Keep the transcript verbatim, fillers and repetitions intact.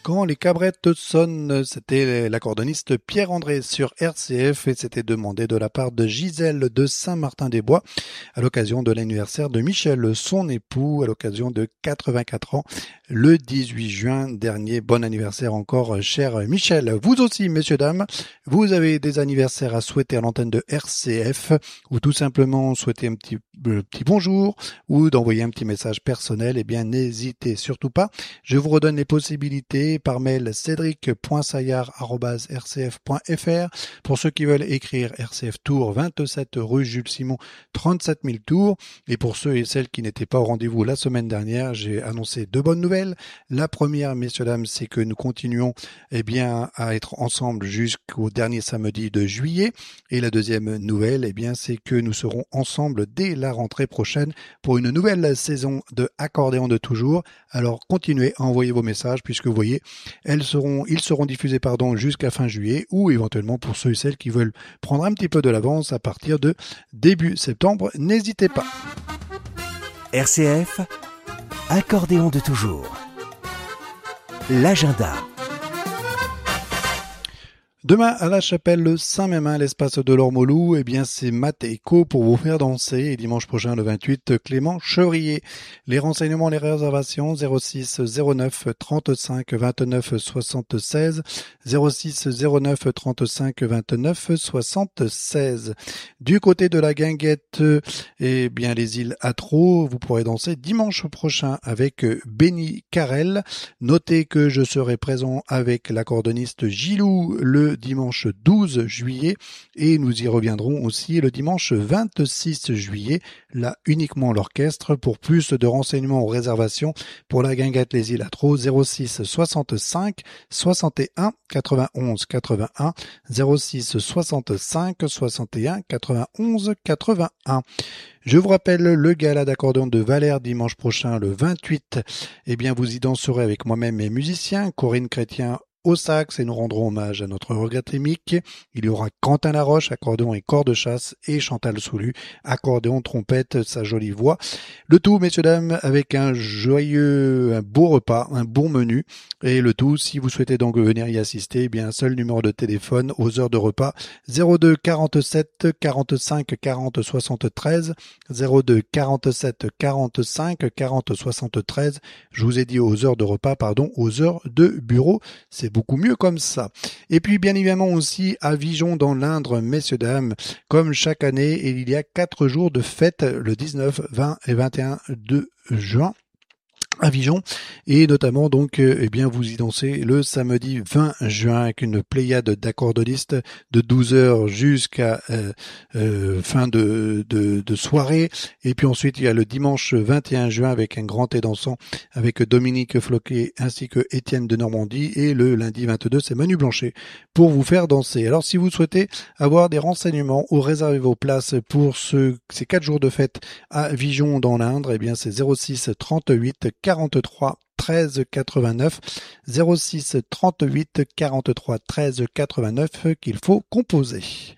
Quand les cabrettes sonnent, c'était l'accordoniste Pierre-André sur R C F et c'était demandé de la part de Gisèle de Saint-Martin-des-Bois à l'occasion de l'anniversaire de Michel, son époux, à l'occasion de quatre-vingt-quatre ans, le dix-huit juin dernier. Bon anniversaire encore, cher Michel. Vous aussi, messieurs, dames, vous avez des anniversaires à souhaiter à l'antenne de R C F ou tout simplement souhaiter un petit, euh, petit bonjour ou d'envoyer un petit message personnel, eh bien n'hésitez surtout pas. Je vous redonne les possibilités par mail cédric point saillard arobase r c f point f r. Pour ceux qui veulent écrire R C F Tours, vingt-sept rue Jules Simon, trente-sept mille Tours. Et pour ceux et celles qui n'étaient pas au rendez-vous la semaine dernière, j'ai annoncé deux bonnes nouvelles. La première, messieurs, dames, c'est que nous continuons eh bien, à être ensemble jusqu'au dernier samedi de juillet. Et la deuxième nouvelle, eh bien, c'est que nous serons ensemble dès la rentrée prochaine pour une nouvelle saison de Accordéon de toujours. Alors continuez à envoyer vos messages puisque vous voyez, elles seront, ils seront diffusés pardon, jusqu'à fin juillet ou éventuellement pour ceux et celles qui veulent prendre un petit peu de l'avance à partir de début septembre. N'hésitez pas. R C F, Accordéon de toujours. L'agenda. Demain, à la chapelle Saint-Mémin, l'espace de l'Ormolou, eh bien, c'est Matt et Co pour vous faire danser. Et dimanche prochain, le vingt-huit, Clément Chevrier. Les renseignements, les réservations, zéro six zéro neuf trente-cinq vingt-neuf soixante-seize, zéro six zéro neuf trente-cinq vingt-neuf soixante-seize. Du côté de la guinguette, eh bien, les îles Atro, vous pourrez danser dimanche prochain avec Benny Carrel. Notez que je serai présent avec l'accordoniste Gilou le dimanche douze juillet et nous y reviendrons aussi le dimanche vingt-six juillet, là uniquement l'orchestre. Pour plus de renseignements ou réservations pour la guinguette Les Îles Atro, zéro six soixante-cinq soixante et un quatre-vingt-onze quatre-vingt-un, zéro six soixante-cinq soixante et un quatre-vingt-onze quatre-vingt-un. Je vous rappelle le gala d'accordéon de Valère dimanche prochain le vingt-huit. Eh bien, vous y danserez avec moi-même et musiciens, Corinne Chrétien au sax et nous rendrons hommage à notre regretté Mick. Il y aura Quentin Laroche, accordéon et corps de chasse et Chantal Soulu, accordéon, trompette, sa jolie voix. Le tout, messieurs, dames, avec un joyeux, un beau repas, un bon menu. Et le tout, si vous souhaitez donc venir y assister, eh bien, un seul numéro de téléphone aux heures de repas, zéro deux quarante-sept quarante-cinq quarante soixante-treize, zéro deux quarante-sept quarante-cinq quarante soixante-treize. Je vous ai dit aux heures de repas, pardon, aux heures de bureau. C'est beaucoup mieux comme ça. Et puis bien évidemment aussi à Vigeon dans l'Indre, messieurs, dames, comme chaque année, il y a quatre jours de fête le dix-neuf, vingt et vingt et un de juin. À Vigeon, et notamment donc euh, eh bien vous y dansez le samedi vingt juin avec une pléiade d'accordonistes de douze heures jusqu'à euh, euh, fin de, de, de soirée. Et puis ensuite il y a le dimanche vingt et un juin avec un grand thé dansant avec Dominique Floquet ainsi que Étienne de Normandie, et le lundi vingt-deux c'est Manu Blanchet pour vous faire danser. Alors si vous souhaitez avoir des renseignements ou réserver vos places pour ce, ces quatre jours de fête à Vigeon dans l'Indre, eh bien c'est zéro six trente-huit quarante-trois treize quatre-vingt-neuf, zéro six trente-huit quarante-trois treize quatre-vingt-neuf qu'il faut composer.